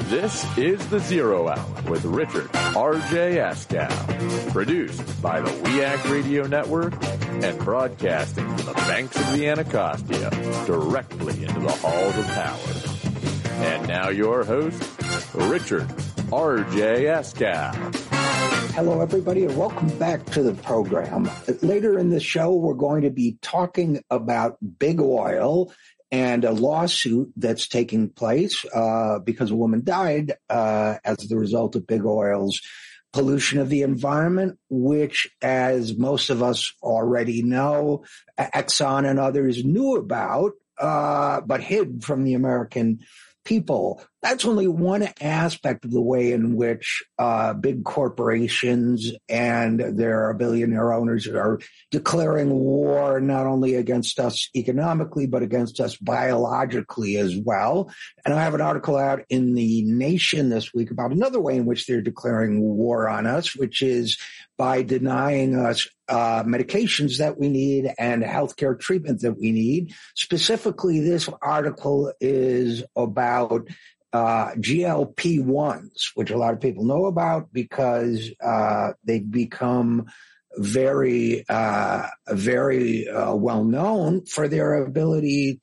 This is The Zero Hour with Richard R.J. Askow, produced by the We Act Radio Network and broadcasting from the banks of the Anacostia directly into the halls of power. And now your host, Richard R.J. Askow. Hello, everybody, and welcome back to the program. Later in the show, we're going to be talking about big oil and a lawsuit that's taking place because a woman died as the result of big oil's pollution of the environment, which, as most of us already know, Exxon and others knew about, but hid from the American people. That's only one aspect of the way in which big corporations and their billionaire owners are declaring war not only against us economically, but against us biologically as well. And I have an article out in The Nation this week about another way in which they're declaring war on us, which is by denying us medications that we need and healthcare treatment that we need. Specifically, this article is about GLP-1s, which a lot of people know about because they've become very well known for their ability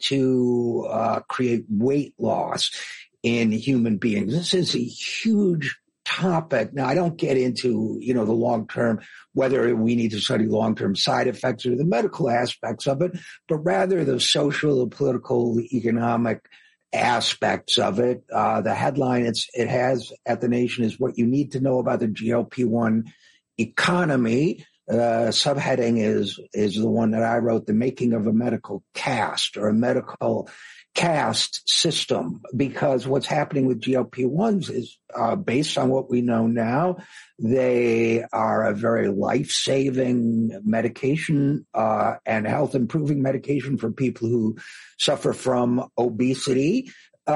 to create weight loss in human beings. This is a huge topic. Now, I don't get into, the long-term, whether we need to study long-term side effects or the medical aspects of it, but rather the social, the political, the economic aspects of it. The headline it has at The Nation is what you need to know about the GLP-1 economy. Subheading is the one that I wrote, The Making of a Medical Caste, or a medical caste system, because what's happening with GLP-1s is based on what we know now. They are a very life-saving medication and health-improving medication for people who suffer from obesity.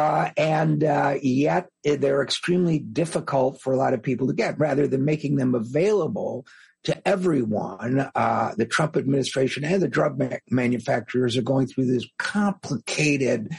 And yet they're extremely difficult for a lot of people to get. Rather than making them available to everyone, the Trump administration and the drug manufacturers are going through this complicated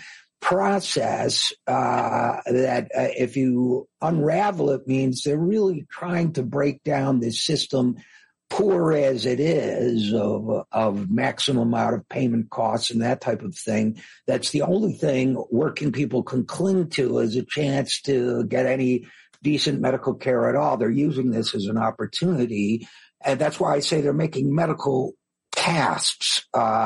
process that if you unravel it, means they're really trying to break down this system, poor as it is, of maximum out of payment costs and that type of thing. That's the only thing working people can cling to as a chance to get any decent medical care at all. They're using this as an opportunity. And that's why I say they're making medical castes,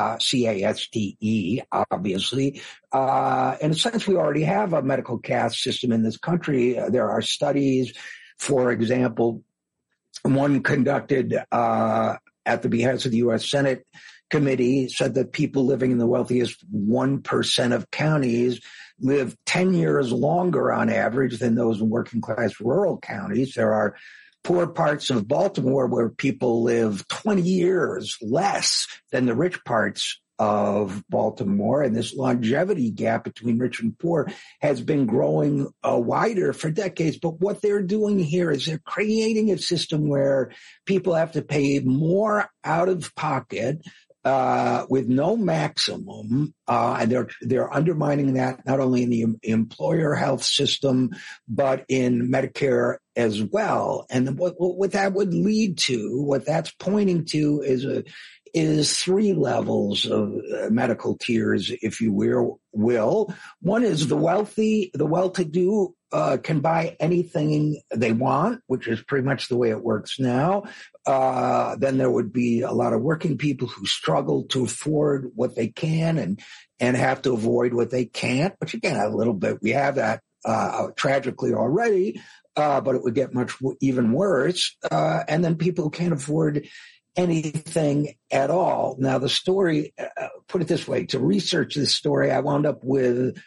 C-A-S-T-E, obviously. In a sense, we already have a medical caste system in this country. There are studies, for example, one conducted at the behest of the U.S. Senate committee said that people living in the wealthiest 1% of counties live 10 years longer on average than those in working class rural counties. There are poor parts of Baltimore where people live 20 years less than the rich parts of Baltimore. And this longevity gap between rich and poor has been growing wider for decades. But what they're doing here is they're creating a system where people have to pay more out of pocket with no maximum, and they're undermining that not only in the employer health system, but in Medicare as well. And what that would lead to, what that's pointing to, is three levels of medical tiers, if you will. One is the wealthy, the well-to-do can buy anything they want, which is pretty much the way it works now. Then there would be a lot of working people who struggle to afford what they can and have to avoid what they can't, which again, a little bit, we have that tragically already, but it would get even worse. And then people who can't afford anything at all. Now, the story, put it this way, to research this story, I wound up with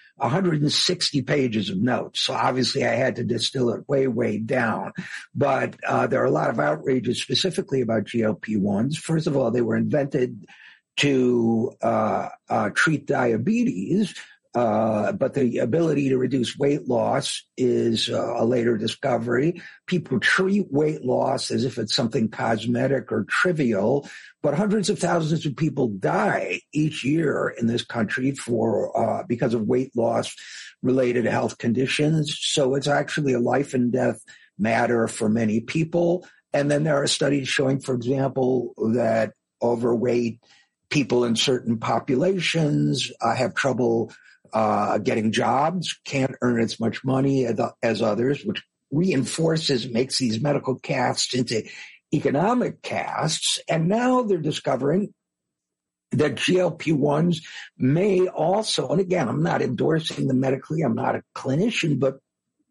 160 pages of notes. So obviously I had to distill it way, way down. But there are a lot of outrages specifically about GLP-1s. First of all, they were invented to treat diabetes. But the ability to reduce weight loss is a later discovery. People treat weight loss as if it's something cosmetic or trivial, but hundreds of thousands of people die each year in this country because of weight loss related health conditions. So it's actually a life and death matter for many people. And then there are studies showing, for example, that overweight people in certain populations have trouble getting jobs, can't earn as much money as others, which makes these medical castes into economic castes. And now they're discovering that GLP-1s may also, and again, I'm not endorsing them medically, I'm not a clinician, but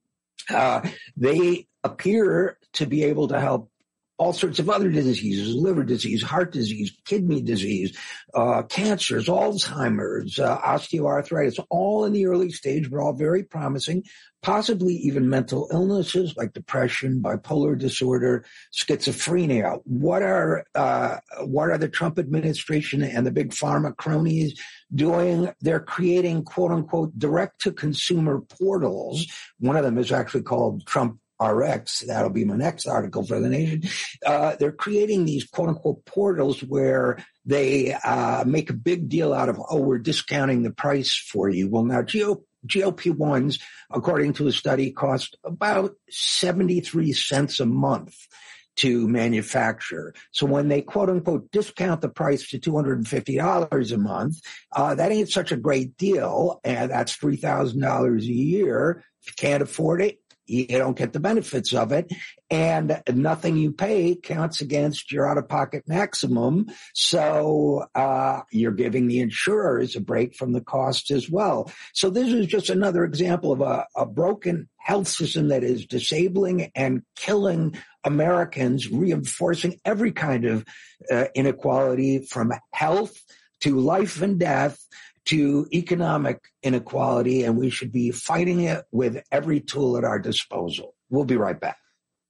they appear to be able to help all sorts of other diseases, liver disease, heart disease, kidney disease, cancers, Alzheimer's, osteoarthritis, all in the early stage, but all very promising, possibly even mental illnesses like depression, bipolar disorder, schizophrenia. What are the Trump administration and the big pharma cronies doing? They're creating quote unquote direct to consumer portals. One of them is actually called Trump RX. That'll be my next article for The Nation. They're creating these quote unquote portals where they make a big deal out of, we're discounting the price for you. Well, now GLP-1s, according to a study, cost about 73 cents a month to manufacture. So when they quote unquote discount the price to $250 a month, that ain't such a great deal. And that's $3,000 a year. If you can't afford it, you don't get the benefits of it, and nothing you pay counts against your out-of-pocket maximum. So you're giving the insurers a break from the cost as well. So this is just another example of a broken health system that is disabling and killing Americans, reinforcing every kind of inequality from health to life and death to economic inequality, and we should be fighting it with every tool at our disposal. We'll be right back.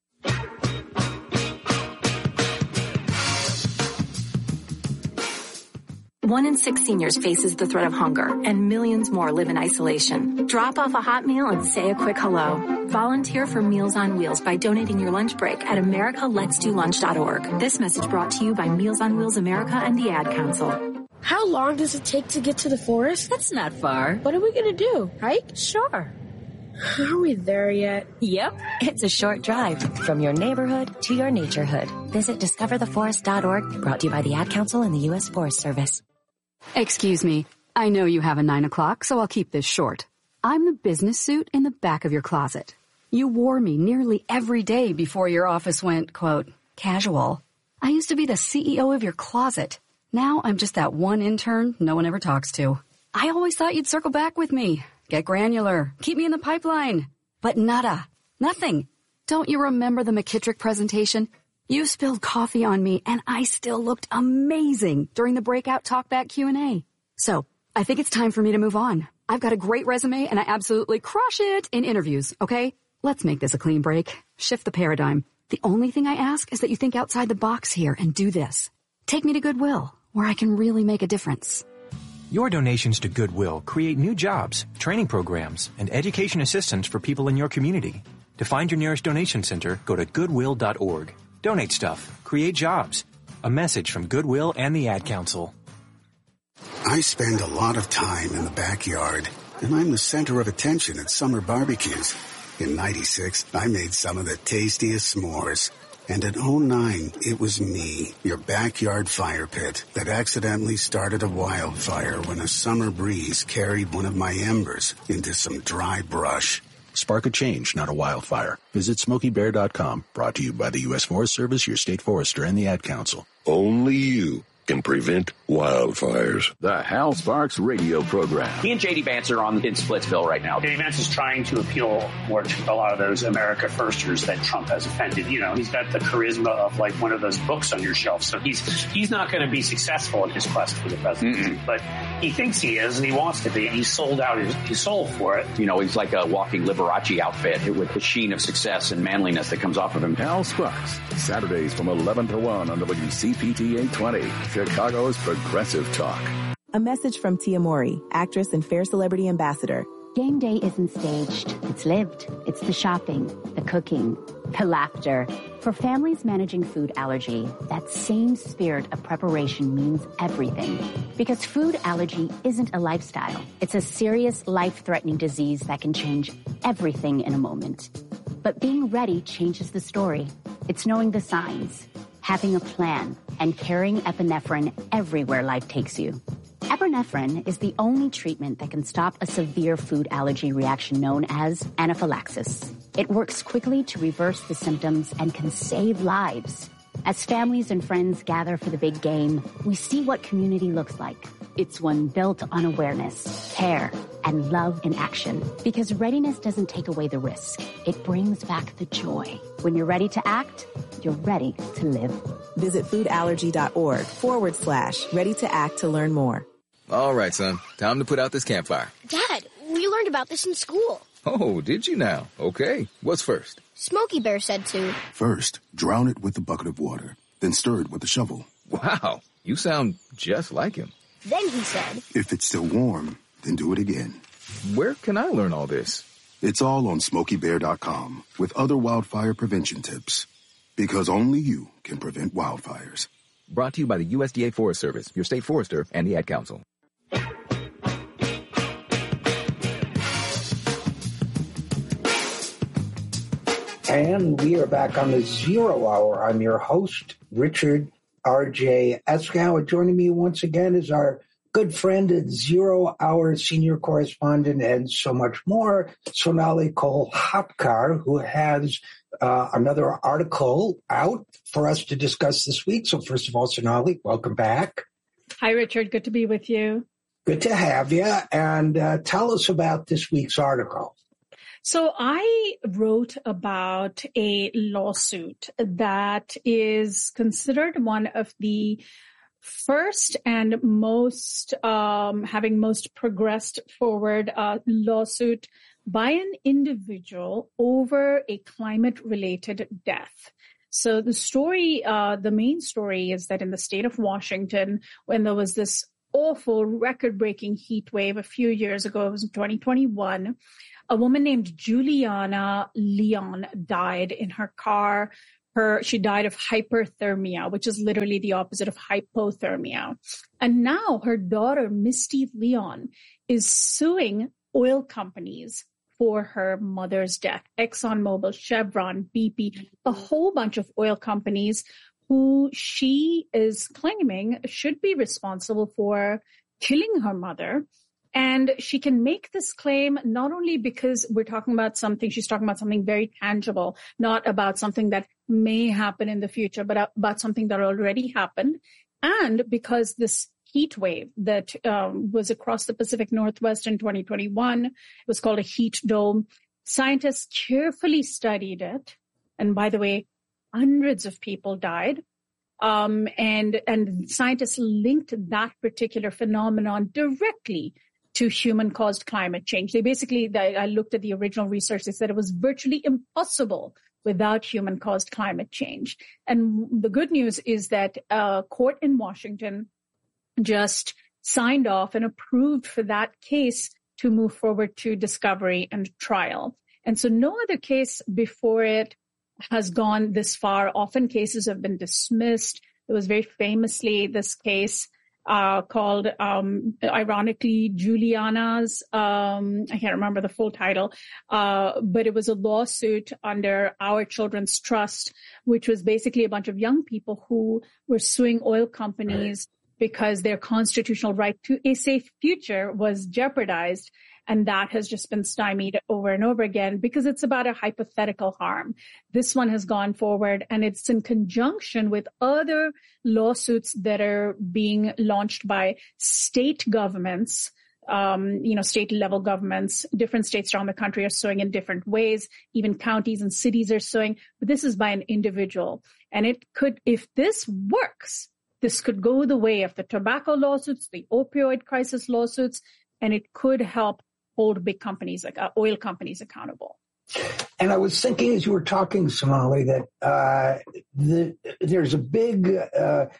One in 6 seniors faces the threat of hunger, and millions more live in isolation. Drop off a hot meal and say a quick hello. Volunteer for Meals on Wheels by donating your lunch break at americaletsdolunch.org. This message brought to you by Meals on Wheels America and the Ad Council. How long does it take to get to the forest? That's not far. What are we going to do? Hike? Sure. Are we there yet? Yep. It's a short drive from your neighborhood to your naturehood. Visit discovertheforest.org, brought to you by the Ad Council and the U.S. Forest Service. Excuse me. I know you have a 9 o'clock, so I'll keep this short. I'm the business suit in the back of your closet. You wore me nearly every day before your office went, quote, casual. I used to be the CEO of your closet. Now I'm just that one intern no one ever talks to. I always thought you'd circle back with me, get granular, keep me in the pipeline. But nada. Nothing. Don't you remember the McKittrick presentation? You spilled coffee on me, and I still looked amazing during the breakout talkback Q&A. So, I think it's time for me to move on. I've got a great resume, and I absolutely crush it in interviews, okay? Let's make this a clean break. Shift the paradigm. The only thing I ask is that you think outside the box here and do this. Take me to Goodwill, where I can really make a difference. Your donations to Goodwill create new jobs, training programs, and education assistance for people in your community. To find your nearest donation center, go to goodwill.org. Donate stuff. Create jobs. A message from Goodwill and the Ad Council. I spend a lot of time in the backyard, and I'm the center of attention at summer barbecues. In '96, I made some of the tastiest s'mores. And in '09, it was me, your backyard fire pit, that accidentally started a wildfire when a summer breeze carried one of my embers into some dry brush. Spark a change, not a wildfire. Visit SmokeyBear.com. Brought to you by the U.S. Forest Service, your state forester, and the Ad Council. Only you can prevent wildfires. The Hal Sparks radio program. He and J.D. Vance are in Splitsville right now. J.D. Vance is trying to appeal more to a lot of those America Firsters that Trump has offended. You know, he's got the charisma of like one of those books on your shelf. So he's not going to be successful in his quest for the presidency. But he thinks he is, and he wants to be. And he's sold out his soul for it. You know, he's like a walking Liberace outfit with the sheen of success and manliness that comes off of him. Hal Sparks, Saturdays from 11 to 1 on WCPT 820, Chicago's Progressive Talk. A message from Tia Mowry, actress and Fair Celebrity Ambassador. Game day isn't staged. It's lived. It's the shopping, the cooking, the laughter. For families managing food allergy, that same spirit of preparation means everything. Because food allergy isn't a lifestyle. It's a serious, life-threatening disease that can change everything in a moment. But being ready changes the story. It's knowing the signs, having a plan, and carrying epinephrine everywhere life takes you. Epinephrine is the only treatment that can stop a severe food allergy reaction known as anaphylaxis. It works quickly to reverse the symptoms and can save lives. As families and friends gather for the big game, we see what community looks like. It's one built on awareness, care, and love in action. Because readiness doesn't take away the risk. It brings back the joy. When you're ready to act, you're ready to live. Visit foodallergy.org/ready to act to learn more. All right, son. Time to put out this campfire. Dad, we learned about this in school. Oh, did you now? Okay. What's first? Smokey Bear said to. First, drown it with a bucket of water, then stir it with a shovel. Wow, you sound just like him. Then he said, if it's still warm, then do it again. Where can I learn all this? It's all on SmokeyBear.com with other wildfire prevention tips. Because only you can prevent wildfires. Brought to you by the USDA Forest Service, your state forester, and the Ad Council. And we are back on the Zero Hour. I'm your host, Richard R.J. Eskow. Joining me once again is our good friend at 0 Hour senior correspondent and so much more, Sonali Kolhatkar, who has another article out for us to discuss this week. So first of all, Sonali, welcome back. Hi, Richard. Good to be with you. Good to have you. And tell us about this week's article. So I wrote about a lawsuit that is considered one of the first and most having most progressed forward lawsuit by an individual over a climate-related death. So the story, the main story is that in the state of Washington, when there was this awful record-breaking heat wave a few years ago, it was in 2021, a woman named Juliana Leon died in her car. She died of hyperthermia, which is literally the opposite of hypothermia. And now her daughter, Misty Leon, is suing oil companies for her mother's death. ExxonMobil, Chevron, BP, a whole bunch of oil companies who she is claiming should be responsible for killing her mother. And she can make this claim not only because she's talking about something very tangible, not about something that may happen in the future, but about something that already happened. And because this heat wave that was across the Pacific Northwest in 2021, it was called a heat dome. Scientists carefully studied it. And by the way, hundreds of people died. And scientists linked that particular phenomenon directly to human-caused climate change. I looked at the original research. They said it was virtually impossible without human-caused climate change. And the good news is that a court in Washington just signed off and approved for that case to move forward to discovery and trial. And so no other case before it has gone this far. Often cases have been dismissed. It was very famously this case called, ironically, Juliana's, I can't remember the full title, but it was a lawsuit under Our Children's Trust, which was basically a bunch of young people who were suing oil companies because their constitutional right to a safe future was jeopardized. And that has just been stymied over and over again because it's about a hypothetical harm. This one has gone forward, and it's in conjunction with other lawsuits that are being launched by state governments, state level governments. Different states around the country are suing in different ways. Even counties and cities are suing. But this is by an individual. And it could, if this works, this could go the way of the tobacco lawsuits, the opioid crisis lawsuits, and it could help hold big companies like oil companies accountable. And I was thinking as you were talking, Sonali, that there's a big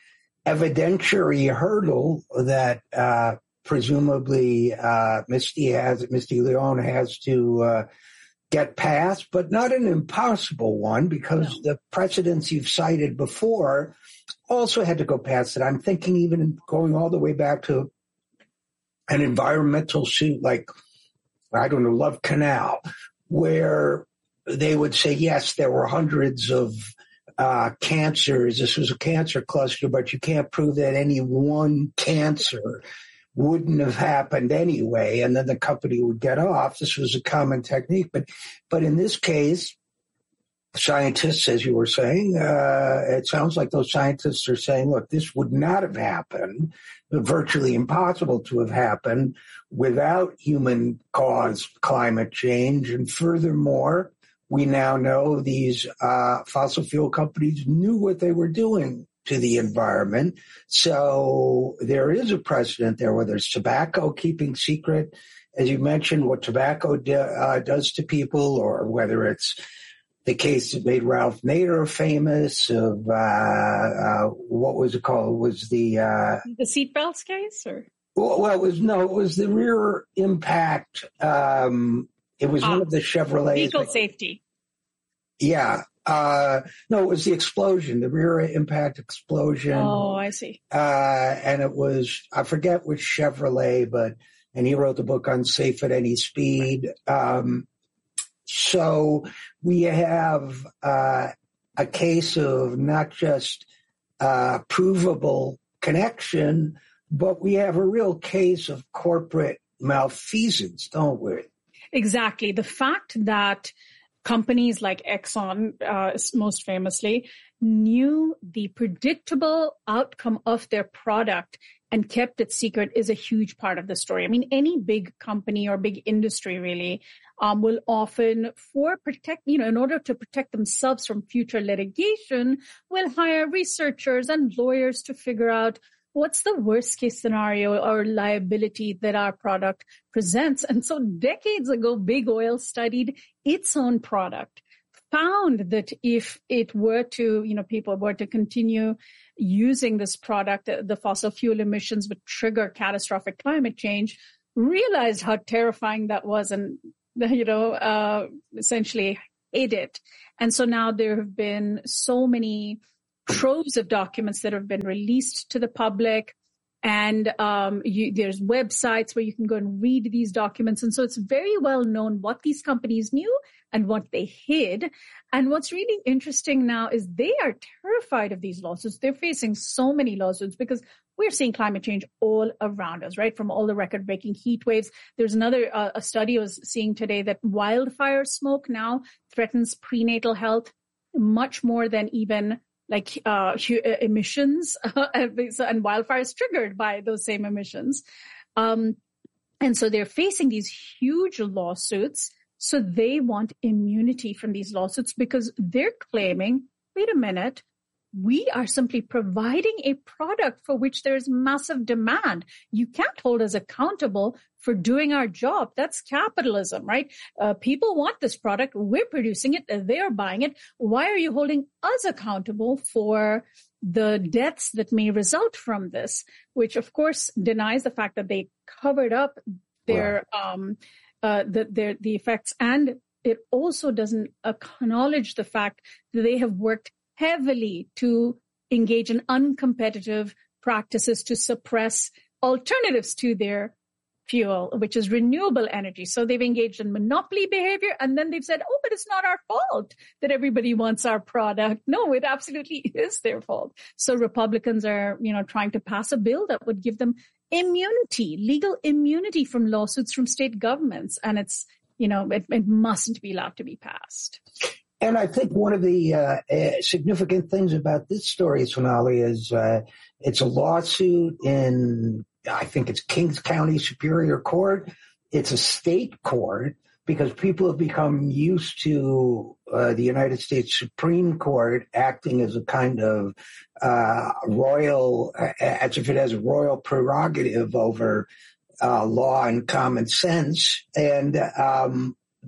evidentiary hurdle that presumably Misty Leone has to get past, but not an impossible one, because the precedents you've cited before also had to go past it. I'm thinking even going all the way back to an environmental suit like, I don't know, Love Canal, where they would say, yes, there were hundreds of cancers. This was a cancer cluster, but you can't prove that any one cancer wouldn't have happened anyway, and then the company would get off. This was a common technique. But in this case, scientists, as you were saying, it sounds like those scientists are saying, look, this would not have happened, virtually impossible to have happened without human-caused climate change. And furthermore, we now know these fossil fuel companies knew what they were doing to the environment. So there is a precedent there, whether it's tobacco, keeping secret, as you mentioned, what tobacco does to people, or whether it's the case that made Ralph Nader famous of, what was it called? Was the seatbelts case, or? Well, it was the rear impact. It was one of the Chevrolets. Vehicle safety. Yeah. No, it was the explosion, the rear impact explosion. Oh, I see. And it was, I forget which Chevrolet, and he wrote the book Unsafe at Any Speed. So we have a case of not just provable connection, but we have a real case of corporate malfeasance, don't we? Exactly. The fact that companies like Exxon, most famously, knew the predictable outcome of their product and kept it secret is a huge part of the story. I mean, any big company or big industry really will often, in order to protect themselves from future litigation, will hire researchers and lawyers to figure out what's the worst case scenario or liability that our product presents. And so decades ago, Big Oil studied its own product, found that if it were to, people were to continue using this product, the fossil fuel emissions would trigger catastrophic climate change, realized how terrifying that was and, essentially hid it. And so now there have been so many troves of documents that have been released to the public. And there's websites where you can go and read these documents. And so it's very well known what these companies knew and what they hid. And what's really interesting now is they are terrified of these lawsuits. They're facing so many lawsuits because we're seeing climate change all around us, right? From all the record-breaking heat waves. There's another a study I was seeing today that wildfire smoke now threatens prenatal health much more than even like emissions and wildfires triggered by those same emissions. And so they're facing these huge lawsuits. So they want immunity from these lawsuits because they're claiming, wait a minute, we are simply providing a product for which there's massive demand. You can't hold us accountable for doing our job. That's capitalism, right? People want this product. We're producing it. They're buying it. Why are you holding us accountable for the deaths that may result from this? Which, of course, denies the fact that they covered up their the effects, and it also doesn't acknowledge the fact that they have worked heavily to engage in uncompetitive practices to suppress alternatives to their fuel, which is renewable energy. So they've engaged in monopoly behavior, and then they've said, oh, but it's not our fault that everybody wants our product. No, it absolutely is their fault. So Republicans are, trying to pass a bill that would give them immunity, legal immunity from lawsuits from state governments. And it's, it mustn't be allowed to be passed. And I think one of the significant things about this story, Sonali, is it's a lawsuit in, I think it's Kings County Superior Court. It's a state court because people have become used to the United States Supreme Court acting as a kind of royal, as if it has a royal prerogative over law and common sense. And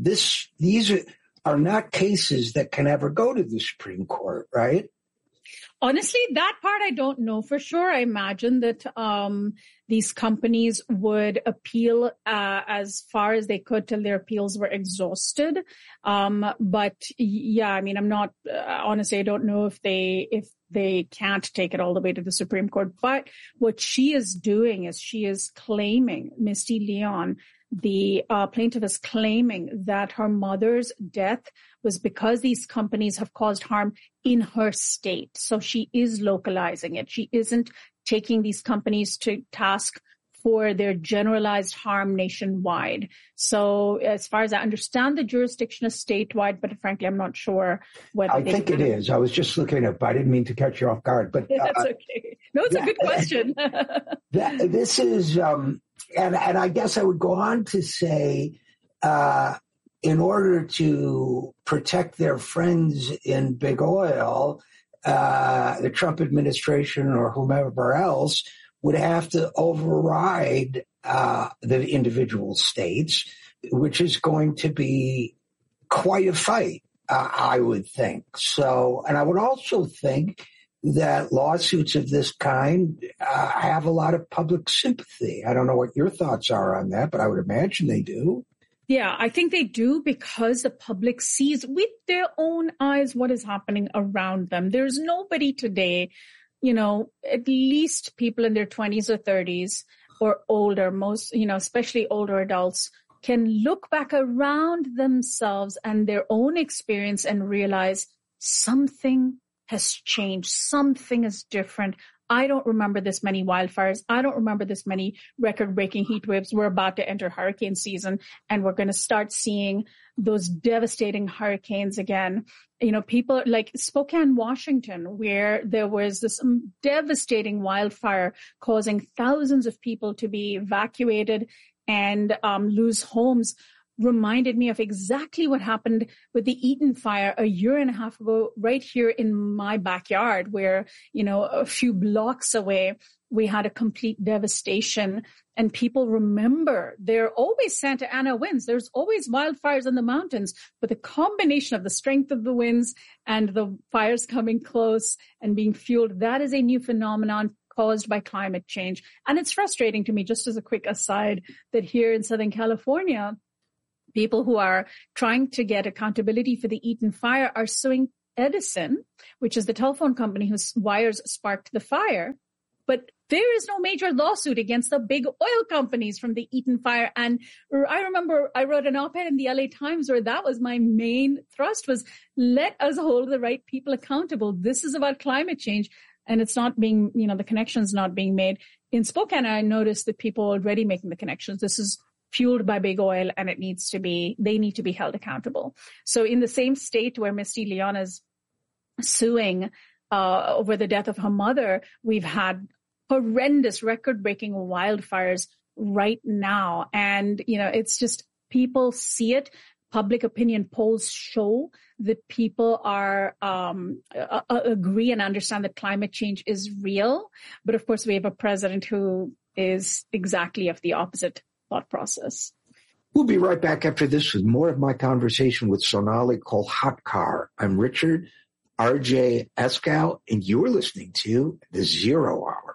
these are not cases that can ever go to the Supreme Court, right? Honestly, that part I don't know for sure. I imagine that these companies would appeal as far as they could till their appeals were exhausted. But yeah, I mean, I'm not honestly, I don't know if they can't take it all the way to the Supreme Court. But what she is doing is she is claiming, Misty Leon, the plaintiff is claiming that her mother's death was because these companies have caused harm in her state. So she is localizing it. She isn't taking these companies to task for their generalized harm nationwide. So as far as I understand, the jurisdiction is statewide, but frankly, I'm not sure whether I think it is. I was just looking up. I didn't mean to catch you off guard, but that's okay. No, it's a good question. This is, and I guess I would go on to say, in order to protect their friends in big oil, the Trump administration or whomever else would have to override the individual states, which is going to be quite a fight, I would think. So, and I would also think that lawsuits of this kind have a lot of public sympathy. I don't know what your thoughts are on that, but I would imagine they do. Yeah, I think they do because the public sees with their own eyes what is happening around them. There's nobody today, at least people in their 20s or 30s or older, especially older adults, can look back around themselves and their own experience and realize something has changed. Something is different. I don't remember this many wildfires. I don't remember this many record-breaking heat waves. We're about to enter hurricane season, and we're going to start seeing those devastating hurricanes again. People like Spokane, Washington, where there was this devastating wildfire causing thousands of people to be evacuated and lose homes, reminded me of exactly what happened with the Eaton fire a year and a half ago, right here in my backyard, where, a few blocks away, we had a complete devastation. And people remember there are always Santa Ana winds. There's always wildfires in the mountains, but the combination of the strength of the winds and the fires coming close and being fueled, that is a new phenomenon caused by climate change. And it's frustrating to me, just as a quick aside, that here in Southern California, people who are trying to get accountability for the Eaton fire are suing Edison, which is the telephone company whose wires sparked the fire. But there is no major lawsuit against the big oil companies from the Eaton fire. And I remember I wrote an op-ed in the LA Times where that was my main thrust, was let us hold the right people accountable. This is about climate change. And it's not being, the connection's not being made. In Spokane, I noticed that people are already making the connections. This is fueled by big oil, and they need to be held accountable. So in the same state where Misty Leon is suing over the death of her mother, we've had horrendous record-breaking wildfires right now. And, it's just people see it. Public opinion polls show that people are agree and understand that climate change is real. But of course, we have a president who is exactly of the opposite thought process. We'll be right back after this with more of my conversation with Sonali Kolhatkar. I'm Richard R.J. Eskow, and you're listening to The Zero Hour.